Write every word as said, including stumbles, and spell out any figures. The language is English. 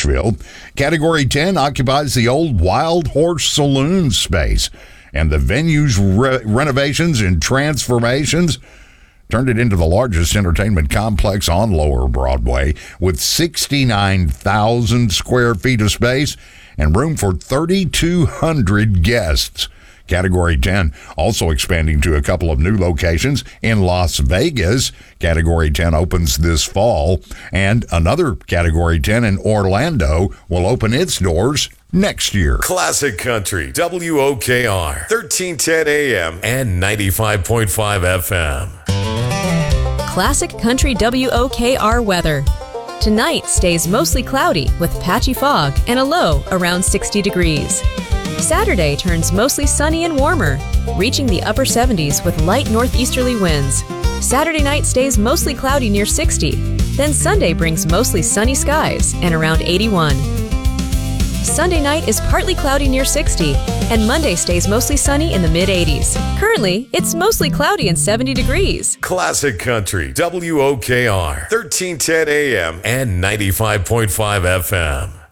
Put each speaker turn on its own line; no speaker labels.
Nashville. Category ten occupies the old Wild Horse Saloon space, and the venue's re- renovations and transformations turned it into the largest entertainment complex on Lower Broadway, with sixty-nine thousand square feet of space and room for thirty-two hundred guests. Category ten also expanding to a couple of new locations in Las Vegas. Category ten opens this fall, and another Category ten in Orlando will open its doors next year.
Classic Country, W O K R, thirteen ten A M and ninety-five point five F M.
Classic Country W O K R weather. Tonight stays mostly cloudy with patchy fog and a low around sixty degrees. Saturday turns mostly sunny and warmer, reaching the upper seventies with light northeasterly winds. Saturday night stays mostly cloudy near sixty. Then Sunday brings mostly sunny skies and around eighty-one. Sunday night is partly cloudy near sixty, and Monday stays mostly sunny in the mid-eighties. Currently, it's mostly cloudy and seventy degrees.
Classic Country, W O K R, thirteen ten A M and ninety-five point five F M.